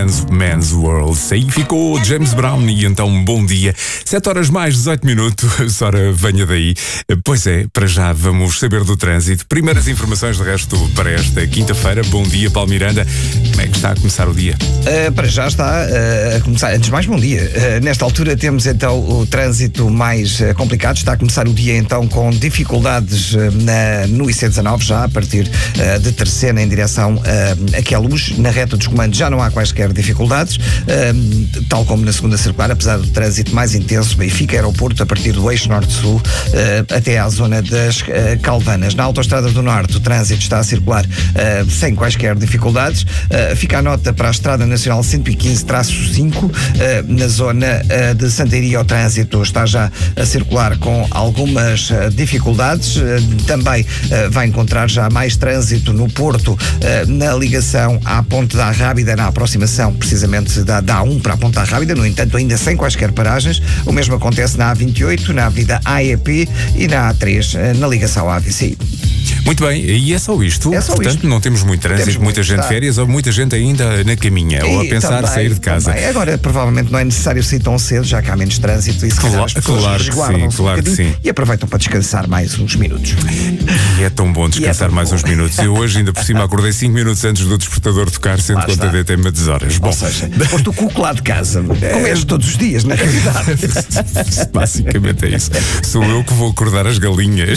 Man's World. Aí ficou James Brown e então bom dia. 7 horas mais 18 minutos, ora venha daí. Pois é, para já vamos saber do trânsito. Primeiras informações de resto para esta quinta-feira. Bom dia, Paulo Miranda. Como é que está a começar o dia? Para já está a começar. Antes de mais, bom dia. Nesta altura temos então o trânsito mais complicado. Está a começar o dia então com dificuldades no IC19, já a partir de Terceira em direção aqui à Luz. Na reta dos comandos já não há quaisquer dificuldades, tal como na segunda circular, apesar do trânsito mais intenso, Benfica Aeroporto, a partir do eixo norte-sul até à zona das Calvanas. Na Autoestrada do Norte o trânsito está a circular sem quaisquer dificuldades. Fica a nota para a Estrada Nacional 115-5, na zona de Santaria o trânsito está já a circular com algumas dificuldades. Também vai encontrar já mais trânsito no Porto, na ligação à Ponte da Rábida, na aproximação precisamente da A1 para a Ponte da Rábida, no entanto ainda sem quaisquer paragens. O mesmo acontece na A28, na Avenida AEP e na A3, na ligação à AVCI. Muito bem, e é só isto? É só Portanto, isto. Não temos muito trânsito, muita gente de férias ou muita gente ainda na caminha ou a pensar também, sair de casa. Também. Agora, provavelmente não é necessário sair tão cedo, já que há menos trânsito e se calhar as pessoas Claro que resguardam-se sim, claro que sim. e aproveitam para descansar mais uns minutos. E é tão bom descansar mais uns minutos. Eu hoje, ainda por cima, acordei 5 minutos antes do despertador tocar, sendo Lá conta está. de até uma deshoras. Bom, Ou seja, foste o cuco lá de casa, como és todos os dias, na realidade. basicamente é isso. Sou eu que vou acordar as galinhas.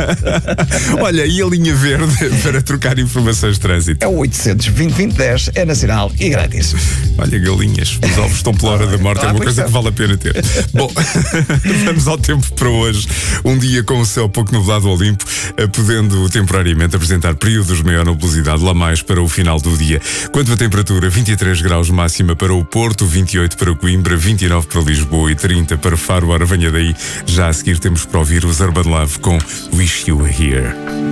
Olha, e a linha verde para trocar informações de trânsito? É o 800-20-20-10, é nacional e grátis. Olha, galinhas, os ovos estão pela hora da morte, é uma pois coisa é. que vale a pena ter. Bom, vamos ao tempo para hoje. Um dia com o céu pouco nublado ao limpo, podendo temporariamente apresentar períodos de maior nebulosidade lá mais para o final do dia. Quanto à temperatura, 23 graus máxima para o Porto, 28 para Coimbra, 29 para Lisboa e 30 para Faro. Ora, venha daí. Já a seguir temos para ouvir os Urban Love com Wish You Were Here.